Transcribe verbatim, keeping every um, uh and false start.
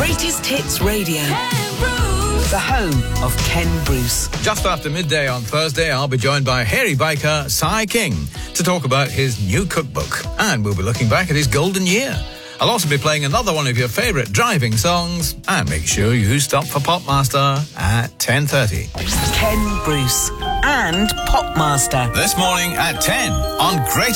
Greatest Hits Radio. The home of Ken Bruce. Just after midday on Thursday, I'll be joined by hairy biker Cy King to talk about his new cookbook. And we'll be looking back at his golden year. I'll also be playing another one of your favourite driving songs. And make sure you stop for Popmaster at ten thirty. Ken Bruce and Popmaster. This morning at ten on Great